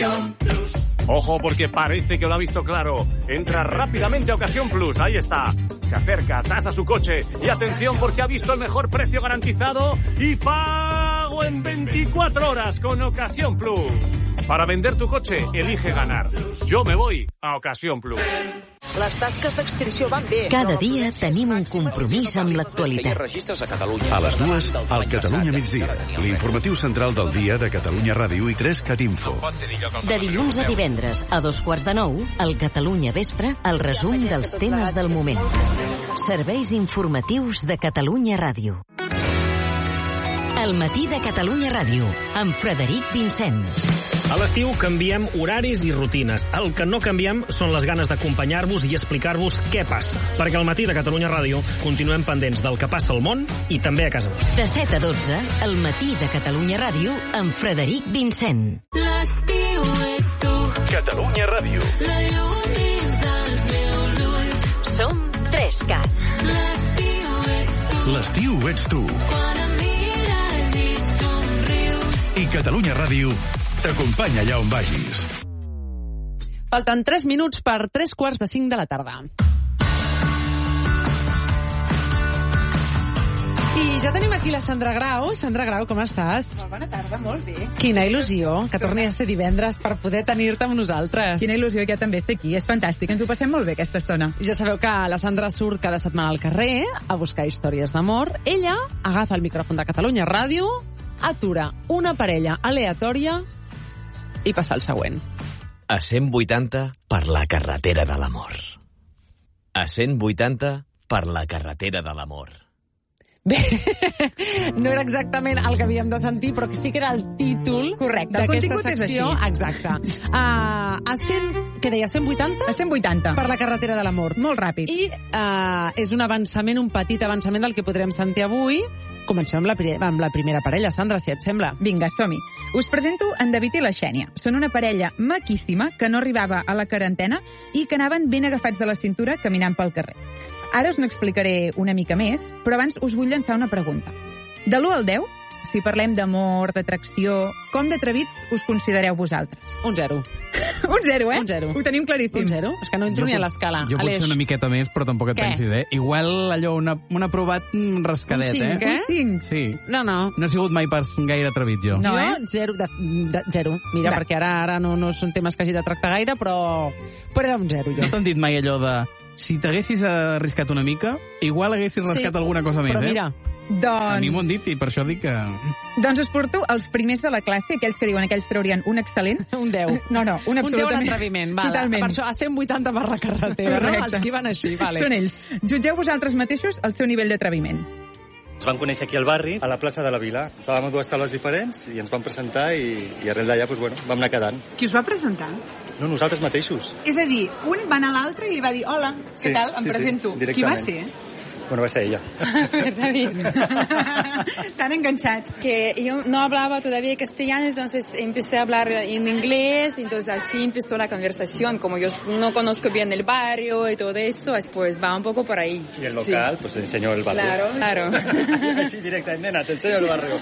Ojo, porque parece que lo ha visto claro. Entra rápidamente a Ocasión Plus. Ahí está. Se acerca, tasa su coche. Y atención, porque ha visto el mejor precio garantizado y pago en 24 horas con Ocasión Plus. Para vender tu coche, elige ganar. Yo me voy a Ocasión Plus. Les tasques d'extinció van bé. Cada dia tenim un compromís amb l'actualitat. A les 2, al Catalunya migdia. L'informatiu central del dia de Catalunya Ràdio i 3 Catinfo. De dilluns a divendres, a 8:45, al Catalunya Vespre, el resum dels temes del moment. Serveis informatius de Catalunya Ràdio. El matí de Catalunya Ràdio, amb Frederic Vincent. A l'estiu canviem horaris i rutines. El que no canviem són les ganes d'acompanyar-vos i explicar-vos què passa. Perquè al matí de Catalunya Ràdio continuem pendents del que passa al món i també a casa nostra. De 7 a 12, el matí de Catalunya Ràdio, amb Frederic Vincent. L'estiu ets tu. Catalunya Ràdio. La llum dins dels meus ulls. Som 3Cat. L'estiu ets tu. L'estiu ets tu. Quan em mires i somrius. I Catalunya Ràdio t'acompanya allà on vagis. Falten 3 minuts per 3:45 de la tarda. I ja tenim aquí la Sandra Grau. Sandra Grau, com estàs? Molt bona tarda, molt bé. Quina il·lusió que torni a ser divendres per poder tenir-te amb nosaltres. Quina il·lusió que jo també estic aquí. És fantàstic, ens ho passem molt bé aquesta estona. I ja sabeu que la Sandra surt cada setmana al carrer a buscar històries d'amor. Ella agafa el micròfon de Catalunya Ràdio, atura una parella aleatòria i passa al següent. A 180 per la carretera de l'amor. A 180 per la carretera de l'amor. Bé, no era exactament el que havíem de sentir, però que sí que era el títol d'aquesta secció. Exacte. A 100, què deia, 180? A 180. Per la carretera de l'amor. Molt ràpid. I és un avançament, un petit avançament del que podrem sentir avui. Comencem amb la primera parella, Sandra, si et sembla. Vinga, som-hi. Us presento en David i la Xènia. Són una parella maquíssima que no arribava a la quarantena i que anaven ben agafats de la cintura caminant pel carrer. Ara us n'explicaré una mica més, però abans us vull llançar una pregunta. De l'1 al 10, si parlem d'amor, d'atracció, com d'atrevits us considereu vosaltres? Un 0. Un 0, eh? Un 0. Ho tenim claríssim. Un 0? És que no entro ni a l'escala. Jo potser una miqueta més, però tampoc et pensis, eh? Igual allò, un aprovat rascadet, un 5, eh? Un 5? Sí. No. No he sigut mai pas gaire atrevit, jo. No, Jo, 0. Mira, perquè ara no són temes que hagi de tractar gaire, però era un 0, jo. No t'han dit mai allò de... Si t'haguessis arriscat una mica, igual haguessis rascat alguna cosa més, però mira, A mi m'ho han dit i per això dic que... Doncs us porto els primers de la classe, aquells que diuen aquells traurien un excel·lent. Un 10. No, un Un 10 absolutament. en atreviment, vale. Totalment. Per això a 180 per la carretera, no? Correcte. Els que van així, vale. Són ells. Jutgeu vosaltres mateixos el seu nivell d'atreviment. Ens vam conèixer aquí al barri, a la plaça de la Vila. Estàvem a dues taules diferents i ens vam presentar i arrel d'allà vam anar quedant. Qui us va presentar? No, nosaltres mateixos. És a dir, un va anar a l'altre i li va dir hola, què tal, em presento. Qui va ser? Bueno, va ser ella. Tan enganchado. Que yo no hablaba todavía castellano, entonces empecé a hablar en inglés, entonces así empezó la conversación. Como yo no conozco bien el barrio y todo eso, pues va un poco por ahí. Y el local, pues te enseñó el barrio. Claro. Así directament, nena, te enseño el barrio.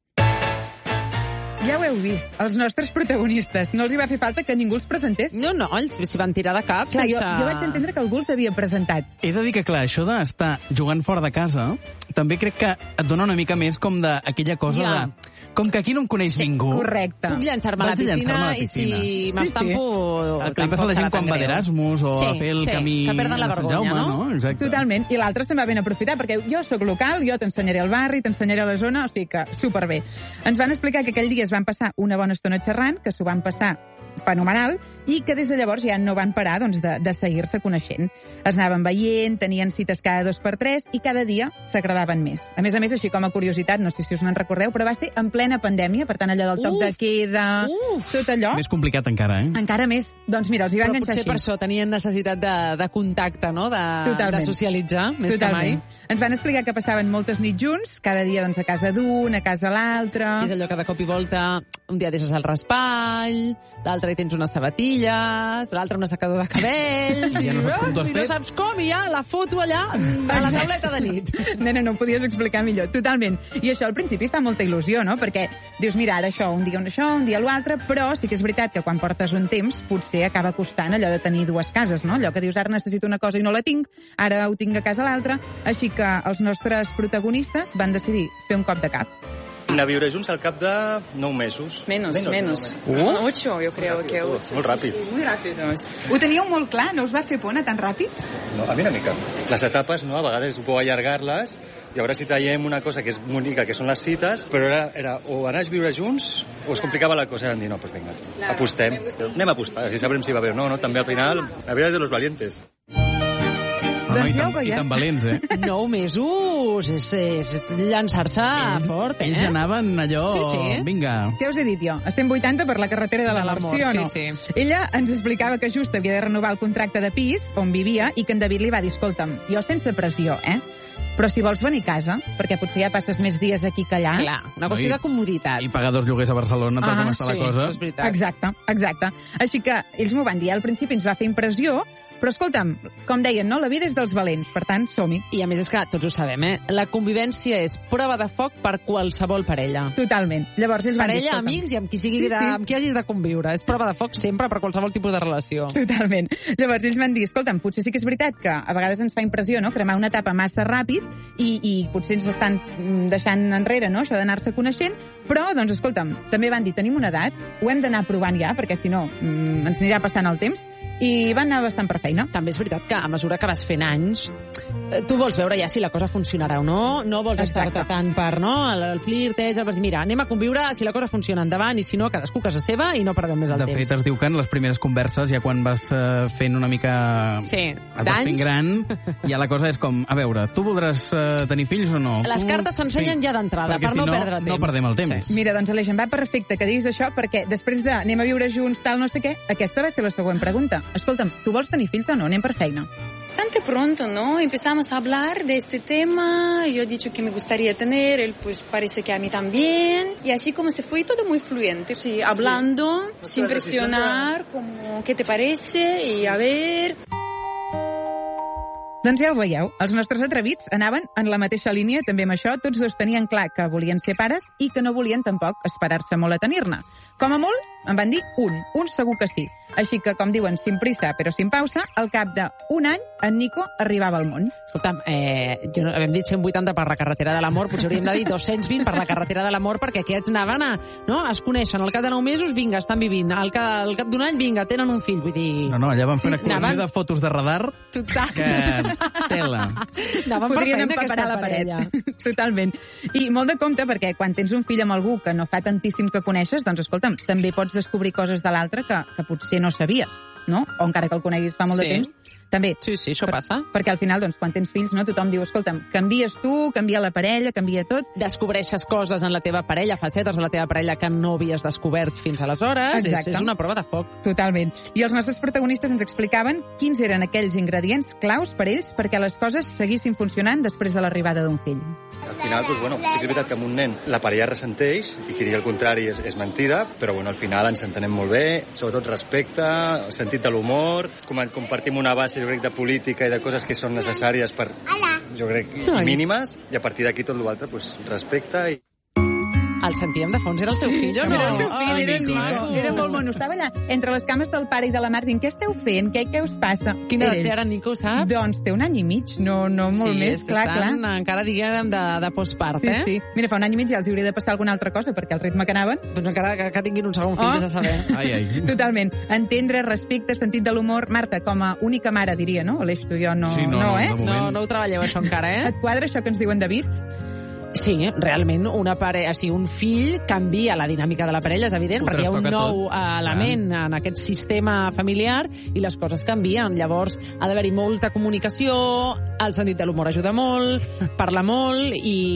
Ja ho heu vist, els nostres protagonistes. No els hi va fer falta que ningú els presentés? No, ells s'hi van tirar de cap. Clar, jo vaig entendre que algú els havia presentat. He de dir que, clar, això d'estar jugant fora de casa també crec que et dona una mica més com d'aquella cosa de... Com que aquí no em coneix ningú. Correcte. Puc llançar-me a la piscina i si m'estampo... El que li passa a la gent quan va d'Erasmus o a fer el camí... que perden la vergonya, no? Exacte. Totalment. I l'altre se'n va ben aprofitar, perquè jo sóc local, jo t'ensenyaré el barri, t'ensenyaré la zona, o sigui que superbé. Ens van explicar que aquell dia es van passar una bona estona xerrant, que s'ho van passar fenomenal, i que des de llavors ja no van parar de seguir-se coneixent. Es anaven veient, tenien cites cada 2 per 3 i cada dia s'agradaven més. A més, així com a curiositat, no sé si us n'en recordeu, però va ser en plena pandèmia, per tant, allò del toc de queda, tot allò. Més complicat encara, eh? Encara més. Doncs mira, els hi va enganxar així. Però potser per això tenien necessitat de contacte, no? De socialitzar, més que mai. Ens van explicar que passaven moltes nits junts, cada dia a casa d'un, a casa l'altre. És allò que de cop i volta un dia deixes el raspall, l'altre l'altre hi tens unes sabatilles, l'altre un assecador de cabells, I ja no saps com t'ho has i no fet. saps com, i ja la foto allà a la tauleta de nit. Nena, no ho podies explicar millor, totalment. I això al principi fa molta il·lusió, no? Perquè dius, mira, ara això, un dia l'altre, però sí que és veritat que quan portes un temps potser acaba costant allò de tenir dues cases, no? Allò que dius, ara necessito una cosa i no la tinc, ara ho tinc a casa l'altra. Així que els nostres protagonistes van decidir fer un cop de cap. Anar a viure junts al cap de 9 mesos. Menos. 8, yo creo que 8. Molt ràpid. Sí, muy rápido. Ho teníeu molt clar? No us va fer por anar tan ràpid? No, a mi una mica. Les etapes, no? A vegades puc allargar-les i a veure si traiem una cosa que és bonica, que són les cites, però era o anar a viure junts o es complicava la cosa i vam dir, no, doncs vinga, apostem. Anem a apostar, així sabrem si va bé o no, no? També al final, la vida és de los valientes. I tan valents, 9 mesos, és llançar-se fort, Ells anaven allò... Sí. Vinga. Què us he dit jo? A 180 per la carretera de l'amor, sí o no? Sí. Ella ens explicava que just havia de renovar el contracte de pis on vivia i que en David li va dir, escolta'm, jo sense pressió, però si vols venir a casa, perquè potser ja passes més dies aquí que allà... Clar, una qüestió de comoditat. I pagar 2 lloguers a Barcelona, tal com està la cosa. És veritat. Exacte. Així que ells m'ho van dir, al principi ens va fer impressió, però escolta'm, com deien, no? La vida és dels valents, per tant, som-hi. I a més és que tots ho sabem, la convivència és prova de foc per qualsevol parella. Totalment. Llavors ells van dir, parella, amics i amb qui sigui amb qui hagis de conviure. És prova de foc sempre per qualsevol tipus de relació. Totalment. Llavors ells van dir, escolta'm, potser sí que és veritat que a vegades ens fa impressió, no?, cremar una etapa massa ràpid i potser ens estan deixant enrere, no?, això d'anar-se coneixent, però, doncs, escolta'm, també van dir, tenim una edat, ho hem d'anar provant ja, perquè si no ens anirà passant el temps, i van anar bastant per feina. També és veritat que a mesura que vas fent anys, tu vols veure ja si la cosa funcionarà o no, no vols estar-te tant per, no, el flirteig, vas dir, mira, anem a conviure, si la cosa funciona endavant, i si no, cadascú casa seva i no perdem més el temps. De fet, es diu que en les primeres converses, ja quan vas fent una mica... Sí, et vas fent gran, ja la cosa és com, a veure, tu voldràs tenir fills o no? Les cartes s'ensenyen ja d'entrada, per no perdre temps. No perdem el temps. Mira, doncs, Aleix, em va perfecte que diguis això, perquè després de anem a viure junts, tal, no sé què, aquesta va ser la següent pregunta. Escolta'm, tu vols tenir fills o no? Anem per feina. Bastante pronto, ¿no? Empezamos a hablar de este tema, yo he dicho que me gustaría tener, él pues parece que a mí también, y así como se fue todo muy fluyente, sí, hablando, sin presionar, como, ¿qué te parece? Y a ver... Doncs ja ho veieu, els nostres atrevits anaven en la mateixa línia, també amb això, tots dos tenien clar que volien ser pares i que no volien tampoc esperar-se molt a tenir-ne. Com a molt, em van dir un segur que sí. Així que, com diuen, sin prisa però sin pausa, al cap d'un any, en Nico arribava al món. Escolta'm, jo no, hem dit 180 per la carretera de l'amor, potser hauríem de dir 220 per la carretera de l'amor, perquè aquests anaven es coneixen, al cap de 9 mesos, vinga, estan vivint, al cap d'un any, vinga, tenen un fill, vull dir... No, allà van fer una col·lecció de fotos de radar que tela. Podrien empaperar la parella. Totalment. I molt de compte, perquè quan tens un fill amb algú que no fa tantíssim que coneixes, doncs, escolta'm, també pots descobrir coses de l'altre que potser no sabies, no? O encara que el coneguis fa molt de temps. També. Sí, això passa. Perquè al final, doncs, quan tens fills, no, tothom diu, escolta'm, canvies tu, canvia la parella, canvia tot. Descobreixes coses en la teva parella, facetes de la teva parella que no havies descobert fins aleshores. És una prova de foc. Totalment. I els nostres protagonistes ens explicaven quins eren aquells ingredients claus per ells perquè les coses seguissin funcionant després de l'arribada d'un fill. Al final, doncs, bueno, sí que és veritat que amb un nen la parella ressenteix, i qui digui el contrari és mentida, però bueno, al final ens entenem molt bé, sobretot respecte, sentit de l'humor, compartim una base, jo crec, de política i de coses que són necessàries per, jo crec, mínimes, i a partir d'aquí tot l'altre, doncs, respecte i... El sentíem de fons, era el seu fill o no? Era el seu fill, era Nico. Era molt mono. Estava allà entre les cames del pare i de la mare dient, què esteu fent? Què us passa? Quina edat té ara Nico, saps? Doncs té un any i mig, no molt més, clar. Encara diguem de postpart, Sí. Mira, fa un any i mig ja els hauria de passar alguna altra cosa, perquè al ritme que anaven... Doncs encara que tinguin un segon fill, vés a saber. Ai. Totalment. Entendre, respecte, sentit de l'humor. Marta, com a única mare, diria, no? Aleix, tu i jo no, sí, no, no ho treballeu, això encara, Et quadra això que ens diuen David? Sí, realment, un fill canvia la dinàmica de la parella, és evident, perquè hi ha un nou element en aquest sistema familiar i les coses canvien. Llavors, ha d'haver-hi molta comunicació, el sentit de l'humor ajuda molt, parlar molt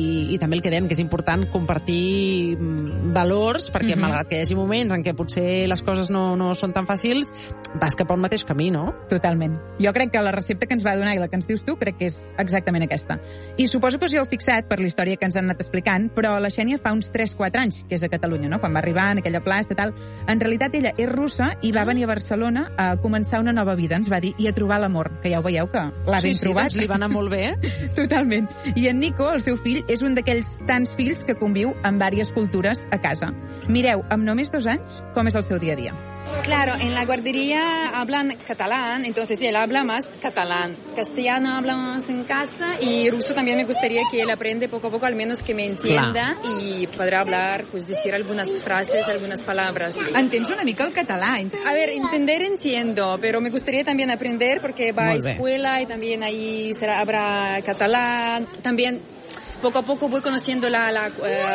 i també el que dèiem, que és important compartir valors, perquè malgrat que hi hagi moments en què potser les coses no són tan fàcils, vas cap a un mateix camí, no? Totalment. Jo crec que la recepta que ens va donar i la que ens dius tu, crec que és exactament aquesta. I suposo que us hi heu fixat per la història que ens han anat explicant, però la Xènia fa uns 3-4 anys que és a Catalunya, no? Quan va arribar en aquella plaça, tal. En realitat, ella és russa i va venir a Barcelona a començar una nova vida, ens va dir, i a trobar l'amor, que ja ho veieu que l'ha ben trobat. Sí, li va anar molt bé. Totalment. I en Nico, el seu fill, és un d'aquells tants fills que conviu amb diverses cultures a casa. Mireu, amb només 2 anys, com és el seu dia a dia. Claro, en la guardería hablan catalán, entonces él habla más catalán. Castellano hablamos en casa y ruso también me gustaría que él aprende poco a poco, al menos que me entienda y podrá hablar, pues decir algunas frases, algunas palabras. Entens una mica el català? A ver, entender entiendo, pero me gustaría también aprender porque va a escuela y también ahí habrá catalán. También poco a poco voy conociendo la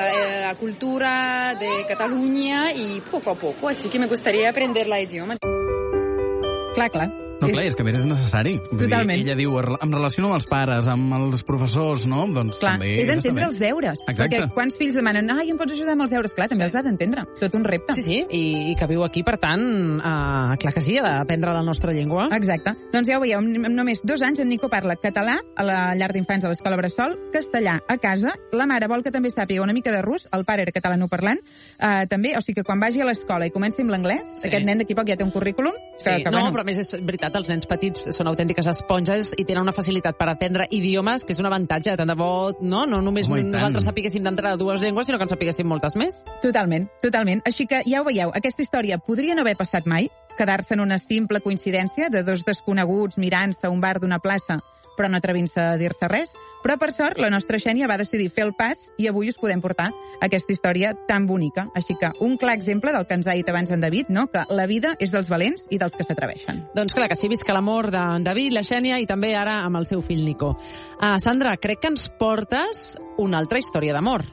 cultura de Cataluña y poco a poco, así que me gustaría aprender la idioma. Clar. No, clar, és que a més és necessari. Totalment. Ella diu, em relaciono amb els pares, amb els professors, no? Doncs clar, també... he d'entendre els deures. Exacte. Perquè quants fills demanen, ai, em pots ajudar amb els deures? Clar, també els ha d'entendre. Tot un repte. Sí, i que viu aquí, per tant, clar que sí, ha d'aprendre la nostra llengua. Exacte. Doncs ja ho veieu, amb només 2 anys en Nico parla català a la llar d'infants de l'escola Bressol, castellà a casa, la mare vol que també sàpiga una mica de rus, el pare era catalanoparlant, també, o sigui que quan vagi a l'escola i comenci amb l'anglès, aquest nen d'aquí poc ja té un currículum. Però a més és veritat, els nens petits són autèntiques esponges i tenen una facilitat per aprendre idiomes que és un avantatge, tant de bo, no només nosaltres sapiguéssim d'entrar 2 llengües, sinó que en sapiguéssim moltes més. Totalment. Així que ja ho veieu, aquesta història podria no haver passat mai, quedar-se en una simple coincidència de 2 desconeguts mirant-se a un bar d'una plaça, però no atrevint-se a dir-se res. Però, per sort, la nostra Xènia va decidir fer el pas i avui us podem portar aquesta història tan bonica. Així que un clar exemple del que ens ha dit abans en David, no? Que la vida és dels valents i dels que s'atreveixen. Doncs clar que sí, visca l'amor d'en David, la Xènia i també ara amb el seu fill Nico. Sandra, crec que ens portes una altra història d'amor.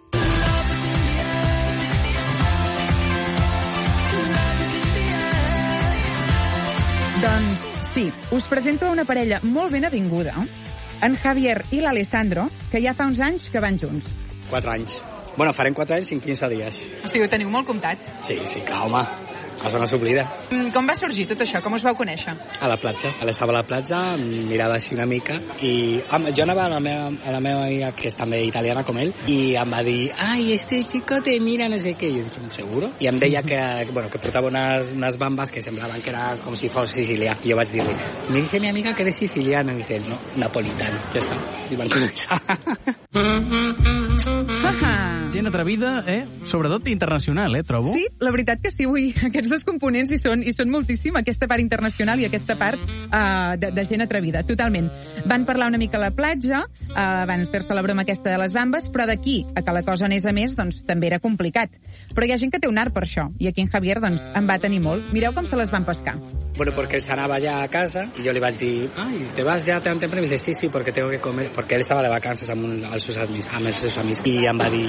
Doncs sí, us presento una parella molt ben avinguda, en Javier i l'Alessandro, que ja fa uns anys que van junts. 4 anys. Bueno, farem 4 anys en 15 dies. O sigui, ho teniu molt comptat. Sí, clar, home. La zona s'oblida. Com va sorgir tot això? Com us vau conèixer? A la platja. Ell estava a la platja, mirava així una mica i jo anava a la meva amiga, que és també italiana com ell, i em va dir, ai, este chico te mira, no sé què. I jo dic, ¿seguro? I em deia que portava unes bambes que semblaven que era com si fos sicilià. I jo vaig dir-li, me dice mi amiga que eres siciliano. I dice, no, napolitano. Ja està. I van començar. Gent atrevida, sobretot internacional, trobo. Sí, la veritat que sí, ui, aquests dos components hi són moltíssim, aquesta part internacional i aquesta part de gent atrevida, totalment. Van parlar una mica a la platja, van fer-se la broma aquesta de les bambes, però d'aquí a que la cosa anés a més, doncs també era complicat. Però hi ha gent que té un art per això, i aquí en Javier doncs en va tenir molt. Mireu com se les van pescar. Bueno, porque él se anava ya a casa y yo le iba a decir, ay, ¿te vas ya tan temprano? Y dice, sí, porque tengo que comer, porque él estaba de vacances amb els seus amics. I em va dir,